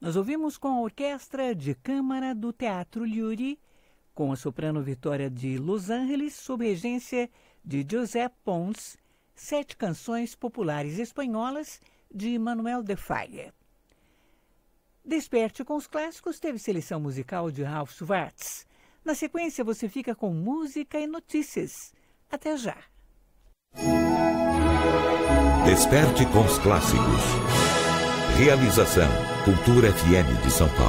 Nós ouvimos com a Orquestra de Câmara do Teatro Luri, com a soprano Vitória de Los Angeles, sob regência de José Pons, 7 canções populares espanholas de Manuel de Falla. Desperte com os clássicos teve seleção musical de Ralph Schwartz. Na sequência, você fica com música e notícias. Até já! Desperte com os clássicos. Realização Cultura FM de São Paulo.